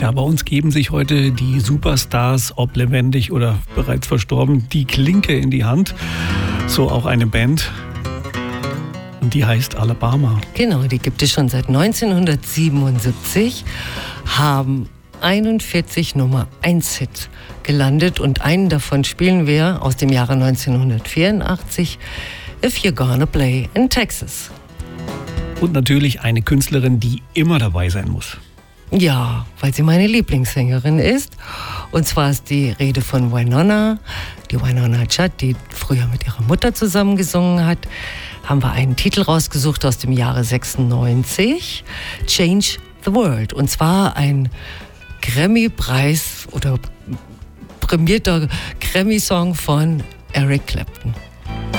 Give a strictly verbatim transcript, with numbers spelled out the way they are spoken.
Ja, bei uns geben sich heute die Superstars, ob lebendig oder bereits verstorben, die Klinke in die Hand. So auch eine Band. Und die heißt Alabama. Genau, die gibt es schon seit neunzehnhundertsiebenundsiebzig, haben einundvierzig Nummer eins Hits gelandet und einen davon spielen wir aus dem Jahre neunzehnhundertvierundachtzig, If You're Gonna Play in Texas. Und natürlich eine Künstlerin, die immer dabei sein muss. Ja, weil sie meine Lieblingssängerin ist. Und zwar ist die Rede von Wynonna. Die Wynonna Judd, die früher mit ihrer Mutter zusammen gesungen hat. Haben wir einen Titel rausgesucht aus dem Jahre sechsundneunzig. Change the World. Und zwar ein Grammy-Preis oder prämierter Grammy-Song von Eric Clapton.